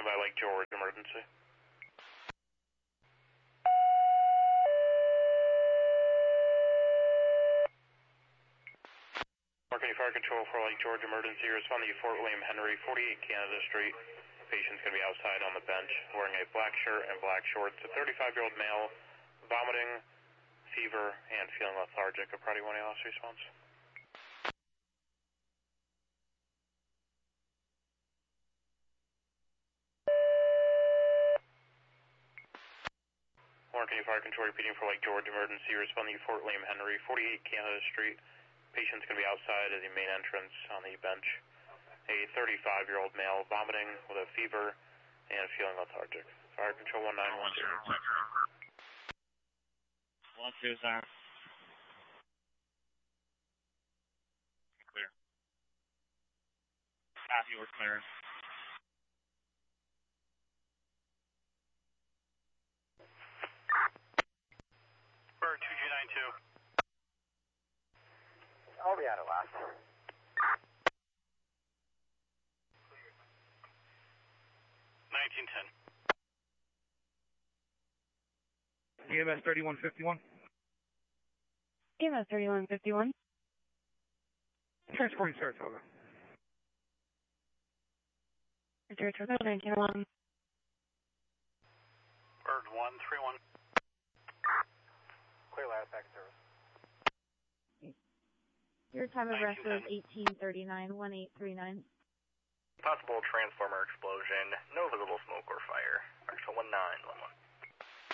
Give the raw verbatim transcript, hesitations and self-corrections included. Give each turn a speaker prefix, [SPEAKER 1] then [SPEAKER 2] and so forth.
[SPEAKER 1] Standby Lake George, emergency. Marketing Fire Control for Lake George, emergency. Responding to Fort William Henry, forty-eight Canada Street. Patient's going to be outside on the bench, wearing a black shirt and black shorts. A thirty-five-year-old male, vomiting, fever, and feeling lethargic. A priority one A loss response. Marketing Fire Control repeating for Lake George, emergency. Responding to Fort William Henry, forty-eight Canada Street. Patient's going to be outside at the main entrance on the bench. A thirty-five-year-old male, vomiting with a fever and feeling lethargic. Fire Control one nine one zero.
[SPEAKER 2] one two zero. Clear. Copy, we're clear.
[SPEAKER 3] Bird two G nine two.
[SPEAKER 4] I'll be out of last.
[SPEAKER 3] nineteen ten.
[SPEAKER 5] E M S thirty-one fifty-one.
[SPEAKER 6] E M S thirty-one fifty-one.
[SPEAKER 5] Transporting Saratoga.
[SPEAKER 6] Saratoga, nineteen one.
[SPEAKER 3] Bird one three one.
[SPEAKER 4] Clear last packet service.
[SPEAKER 6] Your time of rest was eighteen thirty-nine, one eight three nine.
[SPEAKER 4] Possible transformer explosion, no visible smoke or fire. Actual one nine one one.